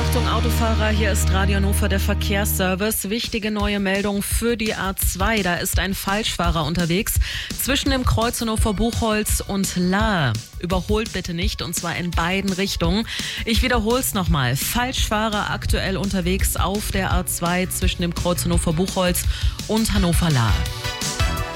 Achtung Autofahrer, hier ist Radio Hannover, der Verkehrsservice. Wichtige neue Meldung für die A2. Da ist ein Falschfahrer unterwegs zwischen dem Kreuz Hannover-Buchholz und Lahr. Überholt bitte nicht, und zwar in beiden Richtungen. Ich wiederhole es nochmal. Falschfahrer aktuell unterwegs auf der A2 zwischen dem Kreuz Hannover-Buchholz und Hannover-Lahr.